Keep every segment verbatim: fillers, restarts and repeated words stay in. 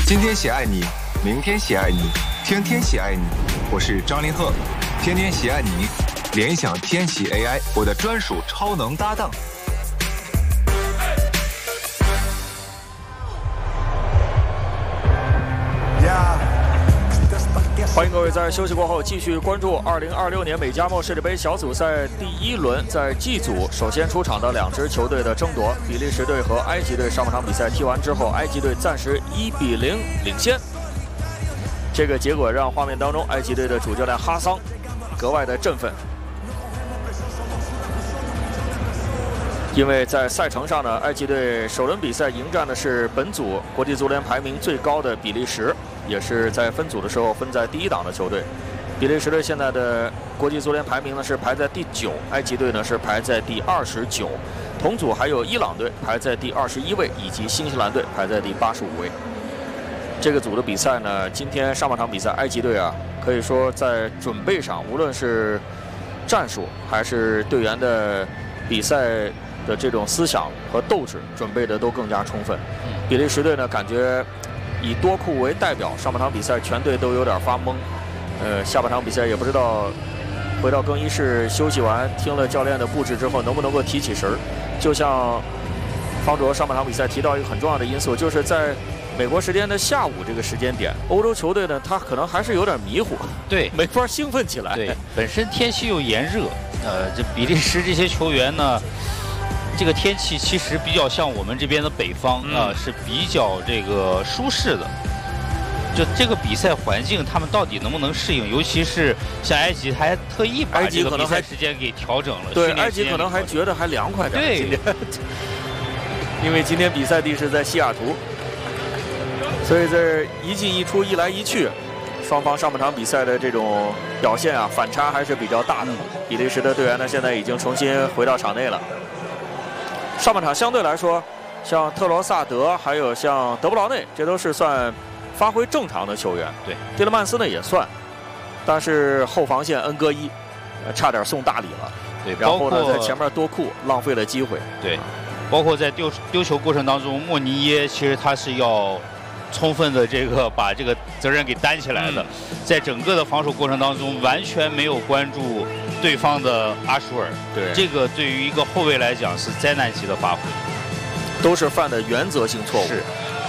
今天喜爱你，明天喜爱你，天天喜爱你。我是张凌赫，天天喜爱你，联想天喜 A I， 我的专属超能搭档。 欢迎各位在休息过后继续关注二零二六年美加墨世界杯小组赛第一轮，在 G 组首先出场的两支球队的争夺，比利时队和埃及队上半场比赛踢完之后，埃及队暂时一比零领先。这个结果让画面当中埃及队的主教练哈桑格外的振奋，因为在赛程上呢，埃及队首轮比赛迎战的是本组国际足联排名最高的比利时。也是在分组的时候分在第一档的球队，比利时队现在的国际足联排名呢是排在第九，埃及队呢是排在第二十九，同组还有伊朗队排在第二十一位，以及新西兰队排在第八十五位。这个组的比赛呢，今天上半场比赛，埃及队啊可以说在准备上，无论是战术还是队员的比赛的这种思想和斗志，准备的都更加充分。比利时队呢，感觉以多库为代表，上半场比赛全队都有点发懵。呃，下半场比赛也不知道回到更衣室休息完，听了教练的布置之后，能不能够提起神儿。就像方卓上半场比赛提到一个很重要的因素，就是在美国时间的下午这个时间点，欧洲球队呢，他可能还是有点迷糊， 对， 没法兴奋起来。 对，本身天气又炎热，呃，这比利时这些球员呢，这个天气其实比较像我们这边的北方啊、嗯呃，是比较这个舒适的。就这个比赛环境，他们到底能不能适应？尤其是像埃及，还特意把这个比赛时间给调整了。 对，埃及可能还觉得还凉快点。 对， 今天因为今天比赛地是在西雅图，所以这一进一出，一来一去，双方上半场比赛的这种表现啊，反差还是比较大的。比利时的队员呢，现在已经重新回到场内了。上半场相对来说，像特罗萨德还有像德布劳内，这都是算发挥正常的球员。 对， 蒂勒曼斯呢也算，但是后防线恩戈伊，呃，差点送大礼了。 对， 然后呢，在前面多库浪费了机会。 对，包括在丢丢球过程当中，莫尼耶其实他是要充分的这个把这个责任给担起来的，嗯、在整个的防守过程当中完全没有关注对方的阿舒尔。 对， 这个对于一个后卫来讲是灾难级的发挥， 都是犯的原则性错误。 是。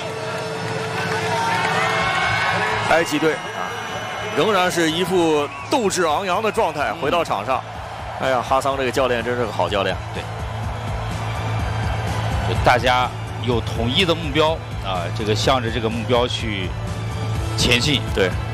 埃及队啊，仍然是一副斗志昂扬的状态回到场上。哎呀，哈桑这个教练真是个好教练。 对，就大家有统一的目标啊，这个向着这个目标去前进。 对。